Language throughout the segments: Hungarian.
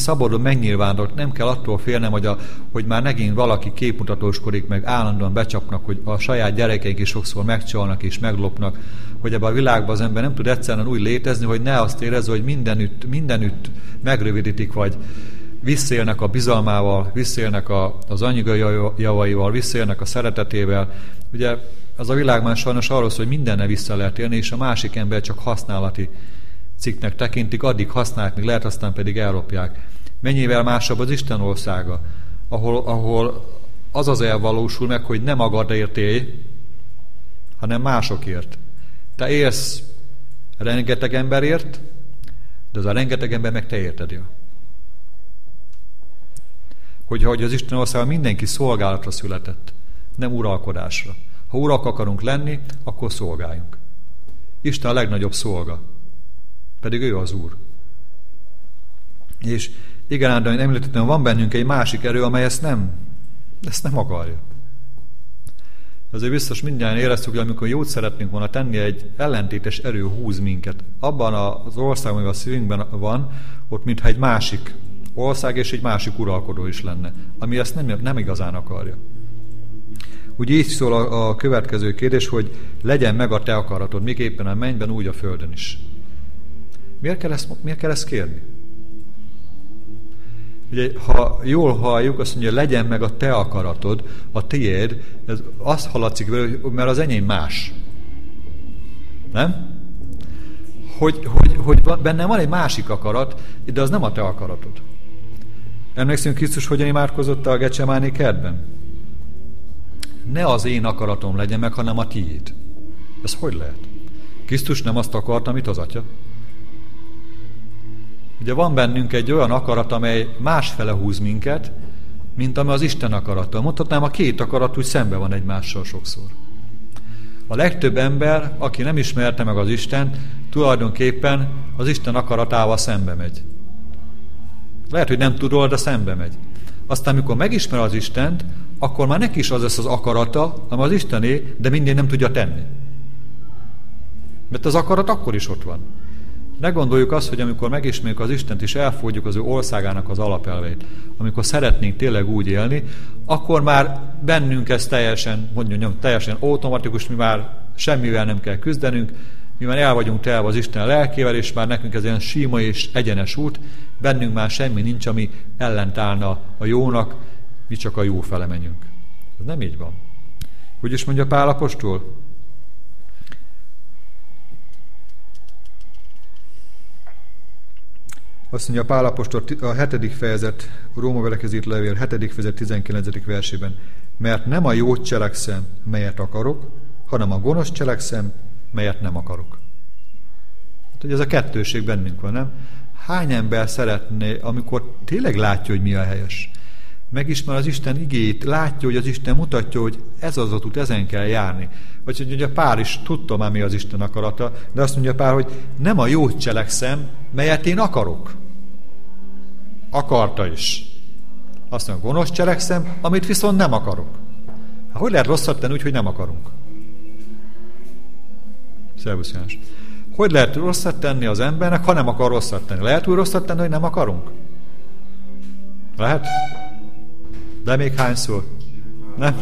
szabadon megnyilvánulok, nem kell attól félnem, hogy már megint valaki képmutatóskodik, meg állandóan becsapnak, hogy a saját gyerekeink is sokszor megcsalnak és meglopnak, hogy ebben a világban az ember nem tud egyszerűen úgy létezni, hogy ne azt érezze, hogy mindenütt megrövidítik, vagy visszaélnek a bizalmával, visszaélnek az anyagai javaival, visszaélnek a szeretetével. Ugye az a világ már sajnos arról szól, hogy mindenne vissza lehet élni, és a másik ember csak használati cikknek tekintik, addig használják, míg lehet, aztán pedig ellopják. Mennyivel másabb az Isten országa, ahol az elvalósul meg, hogy nem magadért élj, hanem másokért. Te élsz rengeteg emberért, de az a rengeteg ember meg te érted. Hogy az Isten országban mindenki szolgálatra született, nem uralkodásra. Ha urak akarunk lenni, akkor szolgáljunk. Isten a legnagyobb szolga, pedig ő az Úr. És igen, de említettem, van bennünk egy másik erő, amely ezt nem akarja. Azért biztos mindjárt éreztük, hogy amikor jót szeretnénk volna tenni, egy ellentétes erő húz minket. Abban az országban, ami a szívünkben van, ott mintha egy másik ország és egy másik uralkodó is lenne, ami ezt nem igazán akarja. Úgy így szól a következő kérdés, hogy legyen meg a te akaratod, miképpen a mennyben, úgy a földön is. Miért kell ezt kérni? Ugye, ha jól halljuk, azt mondja, legyen meg a te akaratod, a tiéd, ez azt hallatszik vele, mert az enyém más. Nem? Hogy bennem van egy másik akarat, de az nem a te akaratod. Emlékszünk, Krisztus hogyan imádkozott a Gecsemáni kertben? Ne az én akaratom legyen meg, hanem a tiéd. Ez hogy lehet? Krisztus nem azt akarta, amit az Atya? Ugye van bennünk egy olyan akarat, amely másfele húz minket, mint ami az Isten akarata. Mondhatnám, a két akarat úgy szembe van egymással sokszor. A legtöbb ember, aki nem ismerte meg az Istent, tulajdonképpen az Isten akaratával szembe megy. Lehet, hogy nem tud róla, de szembe megy. Aztán, amikor megismer az Istent, akkor már neki is az lesz az akarata, ami az Istené, de mindig nem tudja tenni. Mert az akarat akkor is ott van. Ne gondoljuk azt, hogy amikor megismerjük az Istent és elfogadjuk az ő országának az alapelveit, amikor szeretnénk tényleg úgy élni, akkor már bennünk ez teljesen automatikus, mi már semmivel nem kell küzdenünk, mi már el vagyunk telve az Isten lelkével, és már nekünk ez ilyen síma és egyenes út, bennünk már semmi nincs, ami ellent állna a jónak, mi csak a jó fele menjünk. Ez nem így van. Hogy is mondja Pál apostol? Azt mondja Pál apostol a 7. fejezet, a Rómaiakhoz írt levél 7. fejezet 19. versében, mert nem a jót cselekszem, melyet akarok, hanem a gonosz cselekszem, melyet nem akarok. Hát, hogy ez a kettőség bennünk van, nem? Hány ember szeretné, amikor tényleg látja, hogy mi a helyes? Megismer az Isten igéjét, látja, hogy az Isten mutatja, hogy ez az út, ezen kell járni. Vagy hogy ugye Pál is tudta már, mi az Isten akarata, de azt mondja Pál, hogy nem a jót cselekszem, melyet én akarok. Akarta is. Azt mondja, gonosz cselekszem, amit viszont nem akarok. Hát, hogy lehet rosszat tenni úgy, hogy nem akarunk? Szervusz János. Hogy lehet rosszat tenni az embernek, ha nem akar rosszat tenni? Lehet úgy rosszat tenni, hogy nem akarunk? Lehet? De még hányszor? Nem?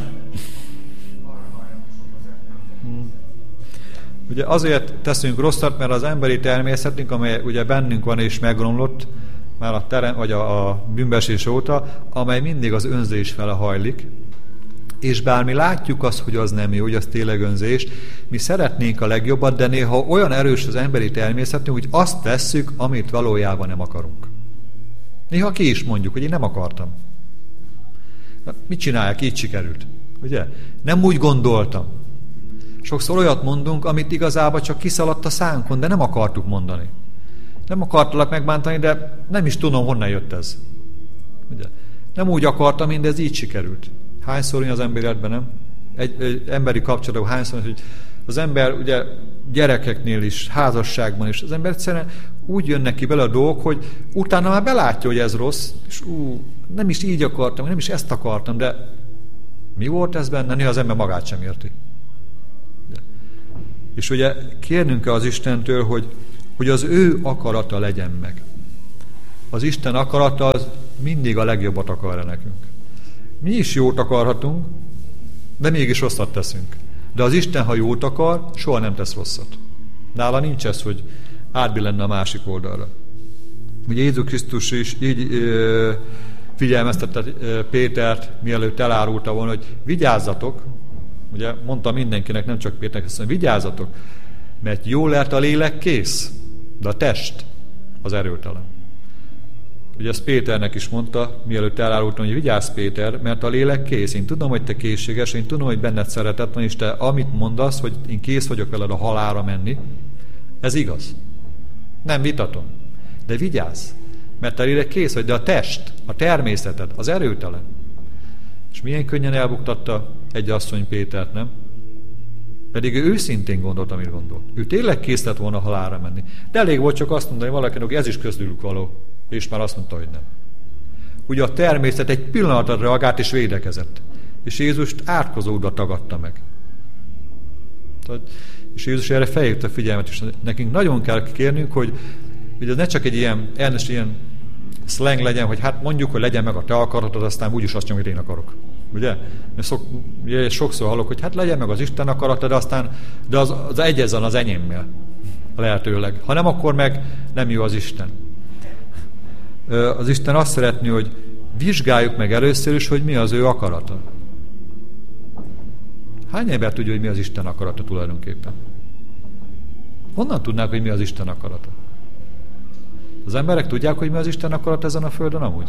Ugye azért teszünk rosszat, mert az emberi természetünk, amely ugye bennünk van és megromlott, már a terem, vagy a bűnbeesés óta, amely mindig az önzés fele hajlik, és bár mi látjuk azt, hogy az nem jó, hogy az tényleg önzés, mi szeretnénk a legjobbat, de néha olyan erős az emberi természetünk, hogy azt tesszük, amit valójában nem akarunk. Néha ki is mondjuk, hogy én nem akartam. Mit csinálják? Így sikerült. Ugye? Nem úgy gondoltam. Sokszor olyat mondunk, amit igazából csak kiszaladt a szánkon, de nem akartuk mondani. Nem akartalak megbántani, de nem is tudom, honnan jött ez. Ugye? Nem úgy akartam, de ez így sikerült. Hányszor az ember életben, nem? Egy emberi kapcsolatban hányszor, hogy az ember ugye gyerekeknél is, házasságban is, az ember egyszerűen úgy jön neki bele a dolgok, hogy utána már belátja, hogy ez rossz, és nem is így akartam, nem is ezt akartam, de mi volt ez benne? Néha az ember magát sem érti. És ugye kérnünk kell az Istentől, hogy az ő akarata legyen meg. az Isten akarata az mindig a legjobbat akar nekünk. Mi is jót akarhatunk, de mégis rosszat teszünk. De az Isten, ha jót akar, soha nem tesz rosszat. Nála nincs ez, hogy átbillenne a másik oldalra. Ugye Jézus Krisztus is így figyelmeztette Pétert, mielőtt elárulta volna, hogy vigyázzatok, ugye mondta mindenkinek, nem csak Péternek, azt mondja, vigyázzatok, mert jól lehet a lélek kész, de a test az erőtelen. Ugye ezt Péternek is mondta, mielőtt elárultam, hogy vigyázz Péter, mert a lélek kész. Én tudom, hogy te készséges, én tudom, hogy benned szeretet van, és te amit mondasz, hogy én kész vagyok veled a halálra menni, ez igaz. Nem vitatom. De vigyázz, mert a lélek kész vagy, de a test, a természeted, az erőtelen. És milyen könnyen elbuktatta egy asszony Pétert, nem? Pedig ő őszintén gondolt, amit gondolt. Ő tényleg kész lett volna halálra menni. De elég volt csak azt mondani valakinek, hogy ez is közülük való. És már azt mondta, hogy nem. Ugye a természet egy pillanatra reagált és védekezett. És Jézust átkozódva tagadta meg. És Jézus erre felhívta a figyelmet, és nekünk nagyon kell kérnünk, hogy ez ne csak egy ilyen slang legyen, hogy hát mondjuk, hogy legyen meg a te akaratod, aztán úgyis azt nyomom, hogy én akarok. Ugye? Ugye sokszor hallok, hogy hát legyen meg az Isten akarata, de az egyezzen az enyémmel. Lehetőleg. Ha nem, akkor meg nem jó az Isten. Az Isten azt szeretné, hogy vizsgáljuk meg először is, hogy mi az ő akarata. Hány ember tudja, hogy mi az Isten akarata tulajdonképpen? Honnan tudnák, hogy mi az Isten akarata? Az emberek tudják, hogy mi az Isten akarata ezen a földön amúgy?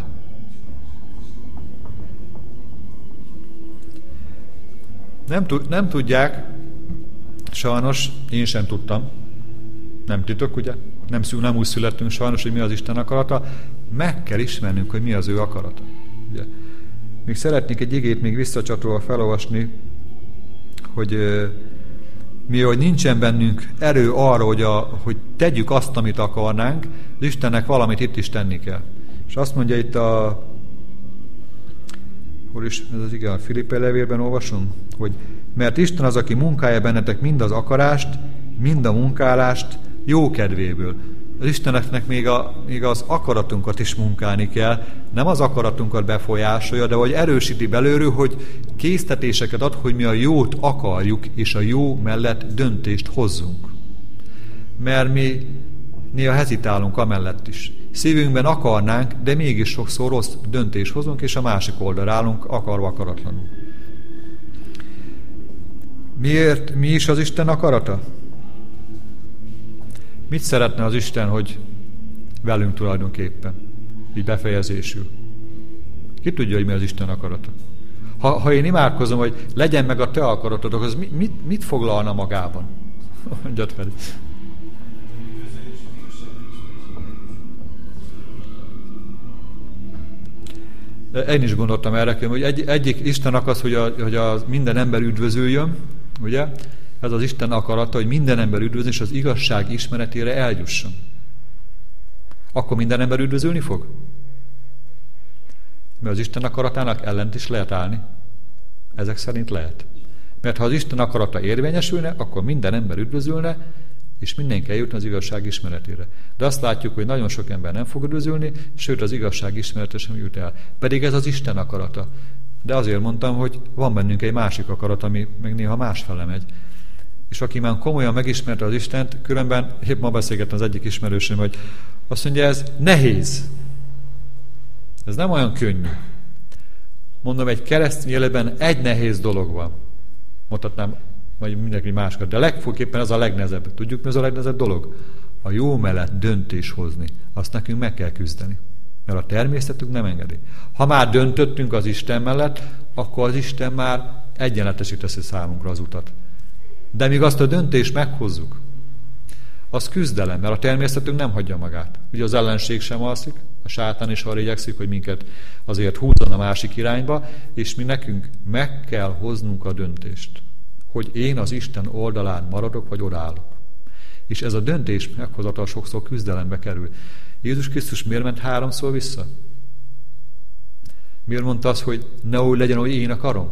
Nem tudják, sajnos, én sem tudtam. Nem titok, ugye? Nem úgy születtünk sajnos, hogy mi az Isten akarata. Meg kell ismernünk, hogy mi az ő akarata. Ugye? Még szeretnék egy igét még visszacsatolva felolvasni, hogy hogy nincsen bennünk erő arra, hogy tegyük azt, amit akarnánk, az Istennek valamit itt is tenni kell. És azt mondja itt hol is ez az ige, a Filippei levélben olvasom, hogy mert Isten az, aki munkálja bennetek mind az akarást, mind a munkálást jó kedvéből. Az Isteneknek még az akaratunkat is munkálni kell, nem az akaratunkat befolyásolja, de hogy erősíti belőlük, hogy késztetéseket ad, hogy mi a jót akarjuk, és a jó mellett döntést hozzunk. Mert mi néha hezitálunk amellett is. Szívünkben akarnánk, de mégis sokszor rossz döntést hozunk, és a másik oldalra állunk, akarva akaratlanul. Miért? Mi is az Isten akarata? Mit szeretne az Isten, hogy velünk tulajdonképpen? Így befejezésül. Ki tudja, hogy mi az Isten akarata? Ha én imádkozom, hogy legyen meg a te akaratod, az mit foglalna magában? Mondjad fel. Én is gondoltam erre, hogy egyik Isten akar, hogy minden ember üdvözüljön, ugye? Ez az Isten akarata, hogy minden ember üdvözlön, és az igazság ismeretére eljusson. Akkor minden ember üdvözülni fog? Mert az Isten akaratának ellent is lehet állni. Ezek szerint lehet. Mert ha az Isten akarata érvényesülne, akkor minden ember üdvözülne, és mindenki eljutna az igazság ismeretére. De azt látjuk, hogy nagyon sok ember nem fog üdvözülni, sőt az igazság ismerete sem jut el. Pedig ez az Isten akarata. De azért mondtam, hogy van bennünk egy másik akarat, ami meg néha másfele megy. És aki már komolyan megismerte az Istent, különben épp ma beszélgettem az egyik ismerősöm, hogy azt mondja, ez nehéz. Ez nem olyan könnyű. Mondom, egy keresztény életben egy nehéz dolog van. Mondhatnám, vagy mindenki másokat, de legfőképpen ez a legnehezebb. Tudjuk, mi az a legnehezebb dolog? A jó mellett döntés hozni. Azt nekünk meg kell küzdeni. Mert a természetünk nem engedi. Ha már döntöttünk az Isten mellett, akkor az Isten már egyenletesít teszi számunkra az utat. De míg azt a döntést meghozzuk, az küzdelem, mert a természetünk nem hagyja magát. Ugye az ellenség sem alszik, a sátán is arra igyekszik, hogy minket azért húzzon a másik irányba, és mi nekünk meg kell hoznunk a döntést, hogy én az Isten oldalán maradok, vagy odaállok. És ez a döntés meghozatal sokszor küzdelembe kerül. Jézus Krisztus miért ment 3-szor vissza? Miért mondta azt, hogy ne úgy legyen, hogy én akarom?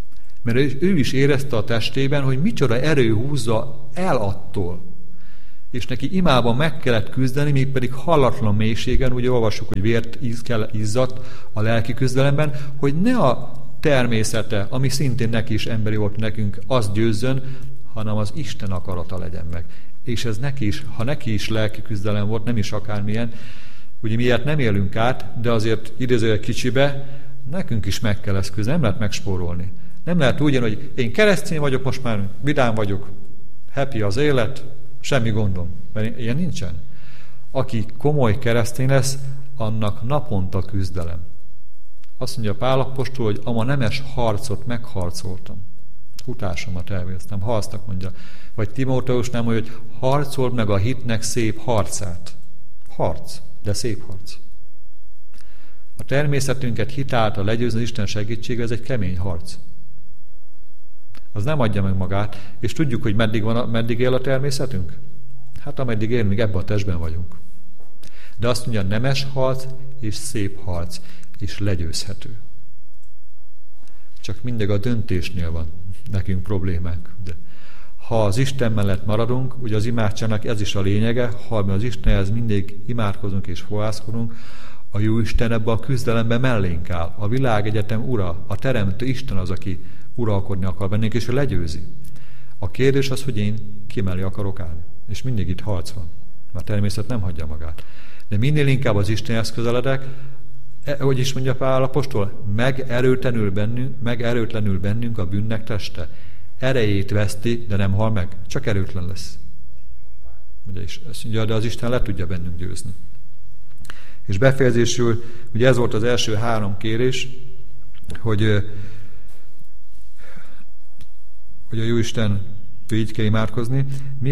Mert ő is érezte a testében, hogy micsoda erő húzza el attól. és neki imában meg kellett küzdeni, mégpedig hallatlan mélységen, ugye olvassuk, hogy vért izzadt a lelki küzdelemben, hogy ne a természete, ami szintén neki is emberi volt, nekünk, az győzzön, hanem az Isten akarata legyen meg. És ez neki is, ha neki is lelki küzdelem volt, nem is akármilyen, ugye mi ilyet nem élünk át, de azért idézőleg kicsibe, nekünk is meg kell ezt küzdeni, nem lehet megspórolni. Nem lehet úgy, hogy én keresztény vagyok, most már vidám vagyok, happy az élet, semmi gondom. Mert ilyen nincsen. Aki komoly keresztény lesz, annak naponta küzdelem. Azt mondja Pál apostol, hogy ama nemes harcot megharcoltam. Futásomat elvégeztem. Harcnak mondja. Vagy Timóteusnál mondja, hogy harcold meg a hitnek szép harcát. Harc, de szép harc. A természetünket hitáltal legyőzni Isten segítsége, ez egy kemény harc. Az nem adja meg magát, és tudjuk, hogy meddig él a természetünk? Hát ameddig él, még ebben a testben vagyunk. De azt mondja, nemes harc és szép harc, és legyőzhető. Csak mindig a döntésnél van nekünk problémánk. De ha az Isten mellett maradunk, ugye az imádságnak ez is a lényege, ha mi az Istenhez mindig imádkozunk és fohászkodunk, a jó Isten ebben a küzdelemben mellénk áll. A világegyetem ura, a teremtő Isten az, aki uralkodni akar bennünk, és ő legyőzi. A kérdés az, hogy én ki mellé akarok állni. És mindig itt harc van, mert a természet nem hagyja magát. De minél inkább az Istenhez közeledek, hogy is mondja Pál apostol, megerőtlenül bennünk a bűnnek teste. Erejét veszti, de nem hal meg. Csak erőtlen lesz. Ugye is, ezt mondja, de az Isten le tudja bennünk győzni. És befejezésül, ugye ez volt az első 3 kérés, hogy a Jóisten így kell imádkozni.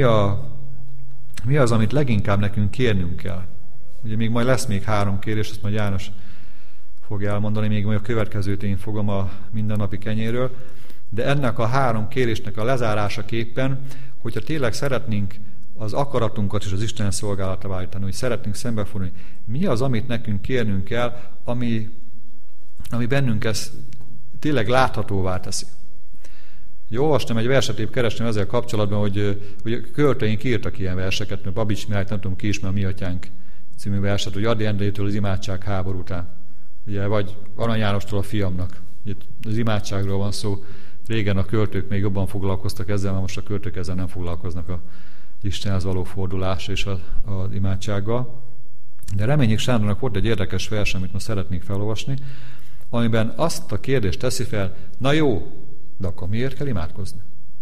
Mi az, amit leginkább nekünk kérnünk kell? Ugye még lesz 3 kérés, azt majd János fogja elmondani, még majd a következőt én fogom a mindennapi kenyéről, de ennek a 3 kérésnek a lezárásaképpen, hogyha tényleg szeretnénk az akaratunkat és az Isten szolgálatába állítani, hogy szeretnénk szembefordulni, mi az, amit nekünk kérnünk kell, ami bennünk ezt tényleg láthatóvá teszi. Olvastam egy verset, épp kerestem ezzel kapcsolatban, hogy költőink írtak ilyen verseket, mert Babics Mihály, nem tudom ki ismer a Mi Atyánk című verset, hogy Ady Endrétől az imádság háború után. Ugye, vagy Arany Jánostól a fiamnak. Ugye, az imádságról van szó. Régen a költők még jobban foglalkoztak ezzel, mert most a költők ezzel nem foglalkoznak az Istenhez való fordulás és az imádsággal. De Reményik Sándornak volt egy érdekes vers, amit most szeretnék felolvasni, amiben azt a kérdést teszi fel, na jó, de akkor miért kell imádkozni?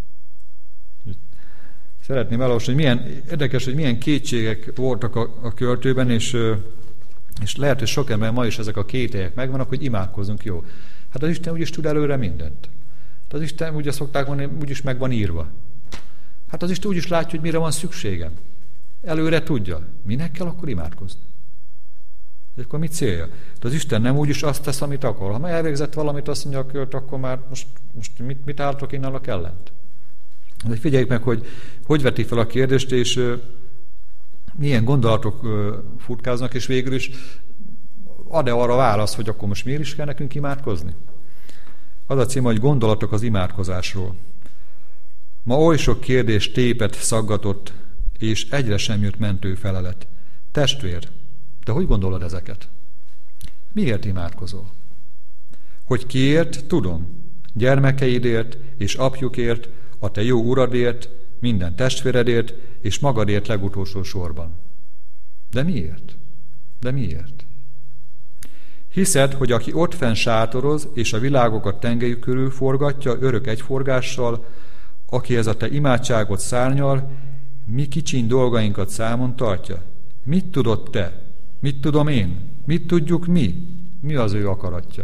Szeretném elolvasni, hogy milyen érdekes, hogy milyen kétségek voltak a költőben, és lehet, hogy sok ember ma is ezek a kételyek megvannak, hogy imádkozzunk, jó. Hát az Isten úgyis tud előre mindent. Az Isten, ugye szokták mondani, úgyis meg van írva. Hát az Isten úgyis látja, hogy mire van szükségem. Előre tudja. Minek kell akkor imádkozni? És akkor mi célja? De az Isten nem úgyis azt tesz, amit akar. Ha már elvégzett valamit, azt mondja a költ, akkor már most mit álltok én annak ellent? De figyeljük meg, hogy veti fel a kérdést, és milyen gondolatok futkáznak, és végül is ad-e arra válasz, hogy akkor most miért is kell nekünk imádkozni? Az a cím, hogy gondolatok az imádkozásról. Ma oly sok kérdés tépet szaggatott, és egyre sem jött mentő felelet. Testvér, te hogy gondolod ezeket? Miért imádkozol? Hogy kiért, tudom. Gyermekeidért és apjukért, a te jó uradért, minden testvéredért, és magadért legutolsó sorban. De miért? De miért? Hiszed, hogy aki ott fenn sátoroz, és a világokat tengelyük körül forgatja örök egyforgással, aki ez a te imádságot szárnyal, mi kicsiny dolgainkat számon tartja? Mit tudod te? Mit tudom én? Mit tudjuk mi? Mi az ő akaratja?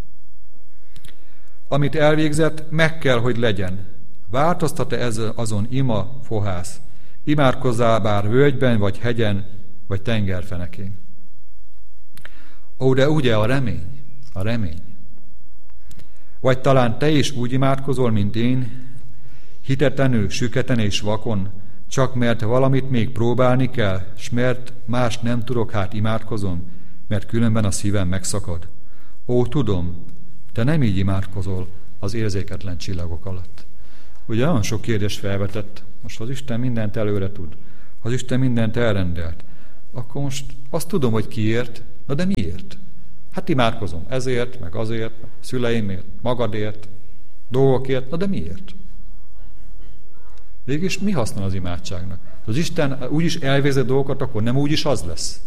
Amit elvégzett, meg kell, hogy legyen. Változtat-e ez azon ima, fohász? Imádkozzál bár völgyben, vagy hegyen, vagy tengerfenekén. Ó, de ugye a remény. Vagy talán te is úgy imádkozol, mint én, hitetlenül, süketen és vakon, csak mert valamit még próbálni kell, s mert más nem tudok, hát imádkozom, mert különben a szívem megszakad. Ó, tudom, te nem így imádkozol az érzéketlen csillagok alatt. Ugye nagyon sok kérdést felvetett, most az Isten mindent előre tud. Az Isten mindent elrendelt. Akkor most azt tudom, hogy kiért, na de miért? Hát imádkozom ezért, meg azért, meg szüleimért, magadért, dolgokért, na de miért? Végülis mi haszna az imádságnak? Az Isten úgyis elvégzett dolgokat, akkor nem úgyis az lesz.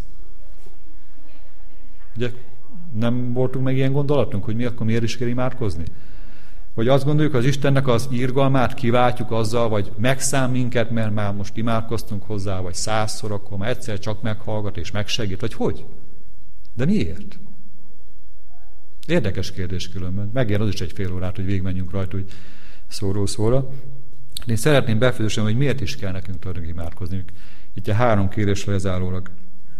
Ugye nem voltunk meg ilyen gondolatunk, hogy mi akkor miért is kell imádkozni? Vagy azt gondoljuk, az Istennek az irgalmát kiváltjuk azzal, vagy megszám minket, mert már most imádkoztunk hozzá, vagy 100-szor, akkor már egyszer csak meghallgat és megsegít, vagy hogy? De miért? Érdekes kérdés különben. Megér az is egy fél órát, hogy végigmenjünk rajta, hogy szóról szóra. De én szeretném befejezeni, hogy miért is kell nekünk tudnunk imádkozni. Itt a 3 kérésre lezárólag.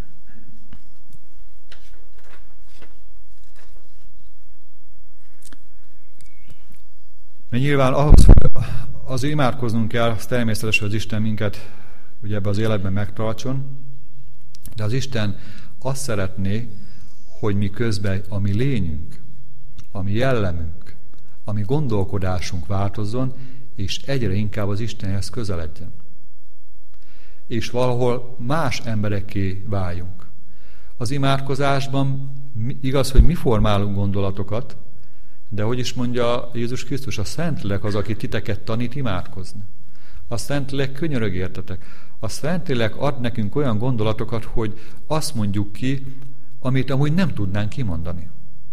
Mert nyilván ahhoz, hogy az imádkoznunk kell, az természetes, hogy az Isten minket ugye ebbe az életben megtartson, de az Isten azt szeretné, hogy mi közben a mi lényünk, a mi jellemünk, a mi gondolkodásunk változzon, és egyre inkább az Istenhez közeledjen. És valahol más emberekké váljunk. Az imádkozásban igaz, hogy mi formálunk gondolatokat, de hogy is mondja Jézus Krisztus, a Szentlélek az, aki titeket tanít imádkozni. A Szentlélek könyörög értetek. A Szentlélek ad nekünk olyan gondolatokat, hogy azt mondjuk ki, amit amúgy nem tudnánk kimondani.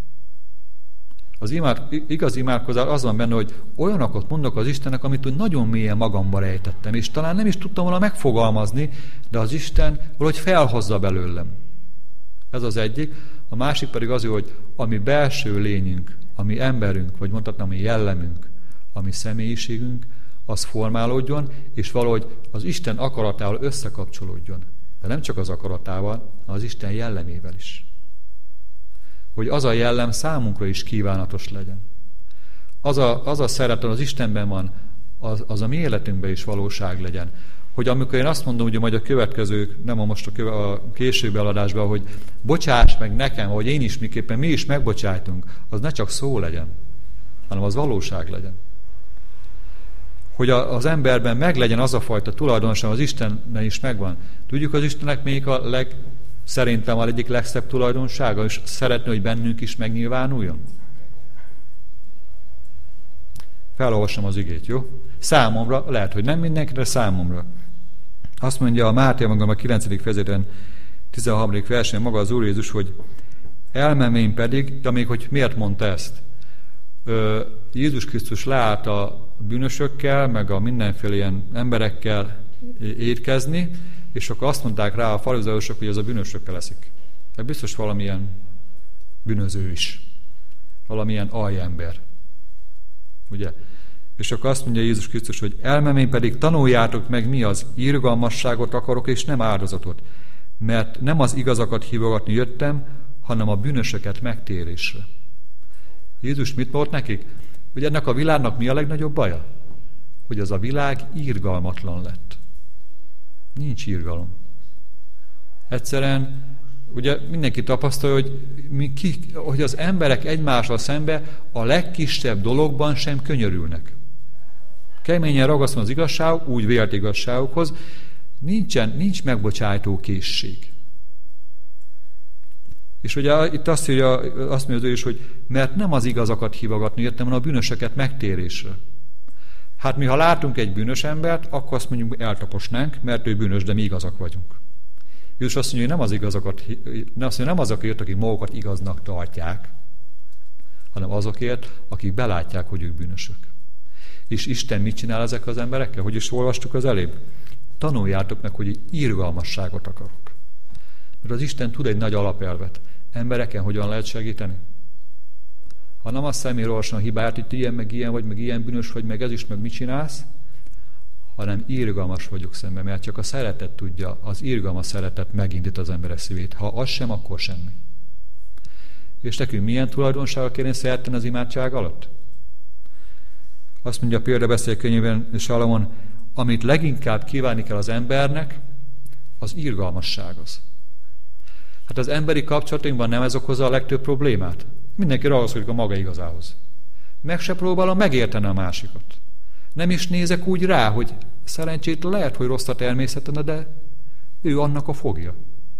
Az igaz imádkozás az van benne, hogy olyanokat mondok az Istennek, amit úgy nagyon mélyen magamba rejtettem, és talán nem is tudtam volna megfogalmazni, de az Isten valahogy felhozza belőlem. Ez az egyik. A másik pedig az, hogy a mi belső lényünk, a mi emberünk, vagy mondhatnám, a mi jellemünk, a mi személyiségünk, az formálódjon, és valahogy az Isten akaratával összekapcsolódjon. De nem csak az akaratával, hanem az Isten jellemével is. Hogy az a jellem számunkra is kívánatos legyen. Az a szeretet az Istenben van, az a mi életünkben is valóság legyen. Hogy amikor én azt mondom, hogy majd a következők, nem a most a későbbi eladásban, hogy bocsáss meg nekem, hogy én is miképpen mi is megbocsájtunk, az ne csak szó legyen, hanem az valóság legyen. Hogy az emberben meglegyen az a fajta tulajdonság, az Istenben is megvan. Tudjuk, az Istennek még szerintem az egyik legszebb tulajdonsága, és szeretné, hogy bennünk is megnyilvánuljon. Felolvasom az igét, jó? Számomra, lehet, hogy nem mindenkire, számomra. Azt mondja a Máté magam a 9. fejezetben 13. versén maga az Úr Jézus, hogy elmenvén pedig, de még hogy miért mondta ezt? Jézus Krisztus leállt a bűnösökkel, meg a mindenféle ilyen emberekkel étkezni, és akkor azt mondták rá a farizeusok, hogy ez a bűnösökkel eszik. De biztos valamilyen bűnöző is. Valamilyen aljember. Ugye? És akkor azt mondja Jézus Krisztus, hogy elmenvén pedig tanuljátok meg, mi az, irgalmasságot akarok, és nem áldozatot. Mert nem az igazakat hívogatni jöttem, hanem a bűnösöket megtérésre. Jézus mit mondott nekik? Hogy ennek a világnak mi a legnagyobb baja? Hogy az a világ irgalmatlan lett. Nincs irgalom. Egyszerűen, ugye mindenki tapasztalja, hogy az emberek egymással szembe a legkisebb dologban sem könyörülnek. Keményen ragaszkodnak az igazságok, úgy vélt igazságokhoz, nincs megbocsájtó készség. És ugye itt azt mondja ő is, hogy mert nem az igazakat hívogatni jöttem, hanem a bűnösöket megtérésre. Hát mi, ha látunk egy bűnös embert, akkor azt mondjuk, eltaposnánk, mert ő bűnös, de mi igazak vagyunk. Jézus azt mondja, hogy nem azokért, akik magukat igaznak tartják, hanem azokért, akik belátják, hogy ők bűnösök. És Isten mit csinál ezek az emberekkel? Hogy is olvastuk az előbb? Tanuljátok meg, hogy irgalmasságot akarok. Mert az Isten tud egy nagy alapelvet. Embereken hogyan lehet segíteni? Ha nem azt személyre olvasom a hibát, itt ilyen, meg ilyen bűnös vagy, meg ez is, meg mit csinálsz, hanem irgalmas vagyok szemben, mert csak a szeretet tudja, az irgalmas szeretet megindít az emberek szívét. Ha az sem, akkor semmi. És nekünk milyen tulajdonsággal kéne szeretni az imádság alatt? Azt mondja a példabeszéd könyvében Salamon, amit leginkább kívánni kell az embernek, az irgalmasság az. Hát az emberi kapcsolatainkban nem ez okozza a legtöbb problémát. Mindenki ragaszkodik a maga igazához. Meg se próbálom megérteni a másikat. Nem is nézek úgy rá, hogy szerencsét lehet, hogy rossz a természetben, de Ő annak a fogja.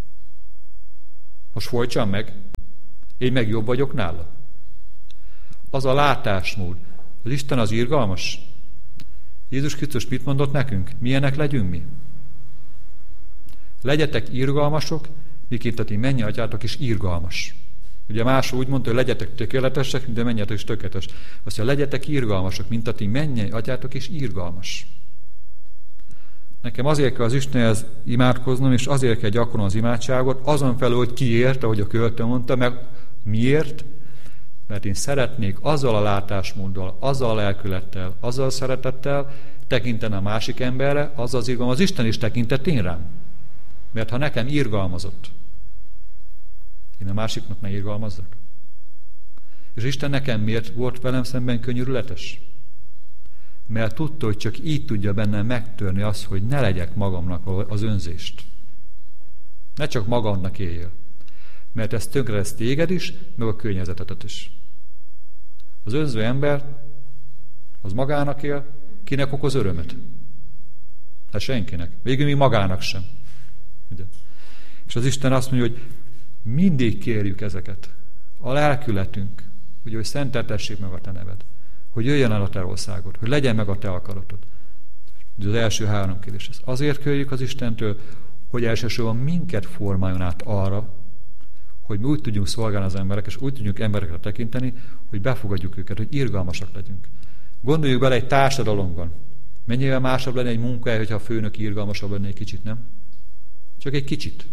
Most folytsam meg, én meg jobb vagyok nála. Az a látásmód. Az Isten az irgalmas. Jézus Krisztus mit mondott nekünk? Milyenek legyünk mi? Legyetek irgalmasok, miként a ti mennyi atyátok is irgalmas. Ugye más úgy mondta, hogy legyetek tökéletesek, de menjetek is tökéletes. Azt mondja, legyetek irgalmasok, mint a ti mennyi atyátok is irgalmas. Nekem azért kell az Istenhez imádkoznom, és azért kell gyakorolnom az imádságot, azon felül, hogy kiért, ahogy a költő mondta, meg miért? Mert én szeretnék azzal a látásmóddal, azzal a lelkülettel, azzal a szeretettel tekinteni a másik emberre, azzal az irgalom, az Isten is tekintett én rám. Mert ha nekem irgalmazott, én a másiknak ne irgalmazzak. És Isten nekem miért volt velem szemben könyörületes? Mert tudta, hogy csak így tudja bennem megtörni azt, hogy ne legyek magamnak az önzést. Ne csak magamnak éljél. Mert ez tönkre lesz téged is, meg a környezetetet is. Az önző ember, az magának él, kinek okoz örömet? Hát senkinek. Végül még magának sem. Ugye? És az Isten azt mondja, hogy mindig kérjük ezeket. A lelkületünk, ugye, hogy szenteltessék meg a te neved. Hogy jöjjön el a te országod, hogy legyen meg a te akaratod. Az első 3 kérdés. Azért kérjük az Istentől, hogy elsősorban minket formáljon át arra, hogy mi úgy tudjunk szolgálni az emberek, és úgy tudjunk emberekre tekinteni, hogy befogadjuk őket, hogy irgalmasak legyünk. Gondoljuk bele egy társadalomban. Mennyivel másabb lenne egy munkahely, hogyha a főnök irgalmasabb lenne egy kicsit, nem? Csak egy kicsit.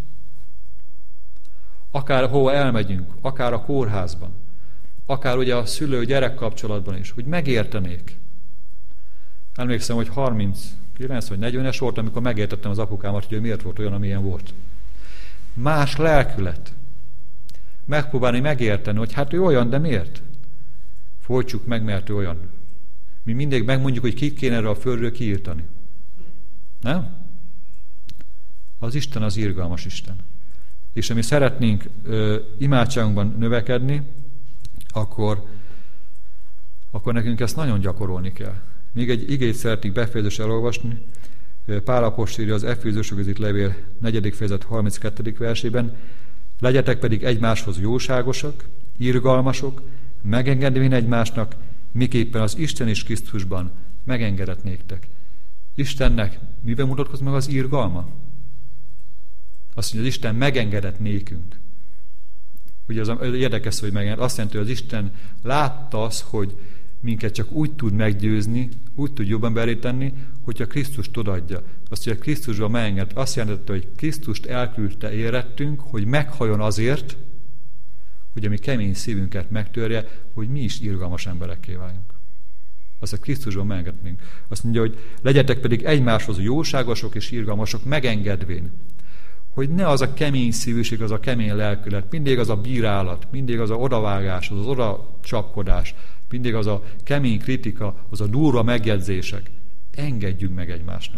Akár hova elmegyünk, akár a kórházban, akár ugye a szülő-gyerek kapcsolatban is, hogy megértenék. Emlékszem, hogy 39 vagy 40-es volt, amikor megértettem az apukámat, hogy miért volt olyan, amilyen volt. Más lelkület. Megpróbálni megérteni, hogy hát ő olyan, de miért? Folytsuk meg, mert ő olyan. Mi mindig megmondjuk, hogy kit kéne erre a földről kiírtani. Nem? Az Isten az irgalmas Isten. És ami szeretnénk imádságunkban növekedni, akkor nekünk ezt nagyon gyakorolni kell. Még egy igét szeretnék befejezősen elolvasni. Pál apostol írja az Efézusokhoz levél 4. fejezet 32. versében: legyetek pedig egymáshoz jóságosak, irgalmasok, megengedvén egymásnak, miképpen az Isten is Krisztusban megengedett néktek. Istennek miben mutatkozik meg az irgalma? Azt mondja, az Isten megengedett nékünk. Ugye az érdekes, hogy megenged. Azt jelenti, hogy az Isten látta azt, hogy minket csak úgy tud meggyőzni, úgy tud jobban belé tenni, hogyha Krisztust odaadja. Azt mondja, Krisztusban megenged. Azt jelenti, hogy Krisztust elküldte érettünk, hogy meghajjon azért, hogy a mi kemény szívünket megtörje, hogy mi is irgalmas emberekké váljunk. Azt a Krisztusban megengednénk. Azt mondja, hogy legyetek pedig egymáshoz jóságosok és irgalmasok, megengedvén. Hogy ne az a kemény szívűség, az a kemény lelkület, mindig az a bírálat, mindig az a odavágás, az oda csapkodás, mindig az a kemény kritika, az a durva megjegyzések. Engedjünk meg egymásnak.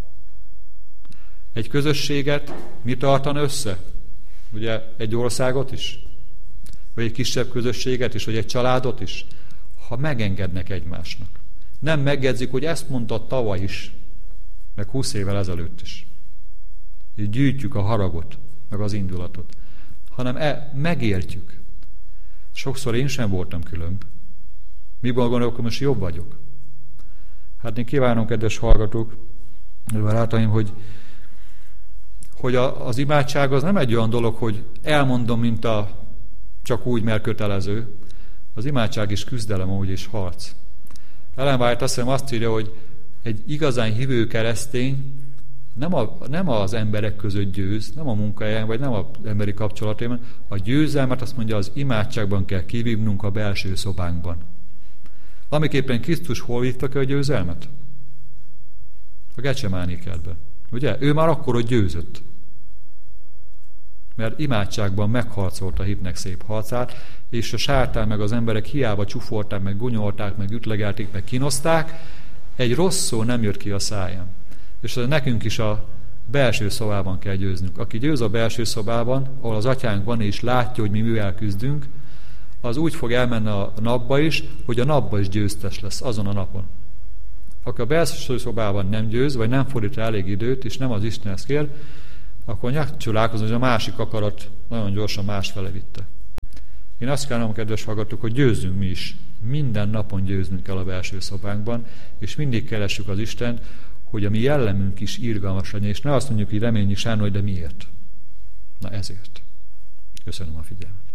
Egy közösséget mi tartan össze? Ugye egy országot is? Vagy egy kisebb közösséget is? Vagy egy családot is? Ha megengednek egymásnak. Nem megjegyzik, hogy ezt mondta tavaly is, meg 20 évvel ezelőtt is. Így gyűjtjük a haragot, meg az indulatot. Hanem megértjük. Sokszor én sem voltam különb. Miből gondolok, hogy most jobb vagyok? Hát én kívánom, kedves hallgatók, barátaim, hogy az imádság az nem egy olyan dolog, hogy elmondom, mint csak úgy, mert kötelező. Az imádság is küzdelem, úgy is harc. Ellen White azt hiszem azt írja, hogy egy igazán hívő keresztény nem az emberek között győz, nem a munkahelyen, vagy nem az emberi kapcsolatében. A győzelmet azt mondja, az imádságban kell kivívnunk a belső szobánkban. Amiképpen Krisztus hol vívta ki a győzelmet? A Gecsemáni kertben. Ugye? Ő már akkor, hogy győzött. Mert imádságban megharcolta a hitnek szép harcát, és a sátán meg az emberek hiába csúfolták, meg gunyolták, meg ütlegelték, meg kínozták, egy rossz szó nem jött ki a száján. És nekünk is a belső szobában kell győznünk. Aki győz a belső szobában, ahol az atyánk van és látja, hogy mi mivel küzdünk, az úgy fog elmenni a napba is, hogy a napba is győztes lesz azon a napon. Aki a belső szobában nem győz, vagy nem fordít elég időt, és nem az Istenhez kér, akkor csodálkozom, hogy a másik akarat nagyon gyorsan másfele vitte. Én azt kívánom, kedves hallgatók, hogy győzzünk mi is. Minden napon győznünk kell a belső szobánkban, és mindig keressük az Istent, hogy a mi jellemünk is irgalmas legyen, és ne azt mondjuk, hogy reményi Sándor, de miért? Na ezért. Köszönöm a figyelmet.